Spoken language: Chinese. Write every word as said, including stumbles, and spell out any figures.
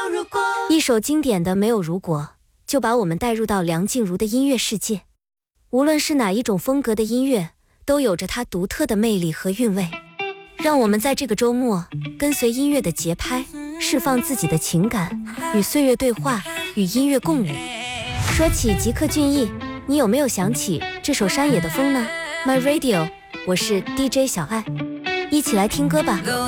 一首经典的《没有如果》就把我们带入到梁静茹的音乐世界。无论是哪一种风格的音乐，都有着它独特的魅力和韵味。让我们在这个周末跟随音乐的节拍，释放自己的情感，与岁月对话，与音乐共舞。说起吉克隽逸，你有没有想起这首山野的风呢？ My Radio， 我是 D J 小爱，一起来听歌吧。